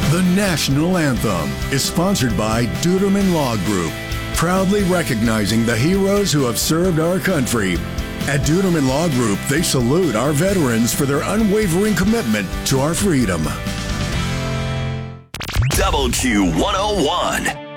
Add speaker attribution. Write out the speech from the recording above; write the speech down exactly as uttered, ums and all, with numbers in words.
Speaker 1: The national anthem is sponsored by Duderman Law Group, proudly recognizing the heroes who have served our country. At Duderman Law Group, they salute our veterans for their unwavering commitment to our freedom.
Speaker 2: Double Q one oh one.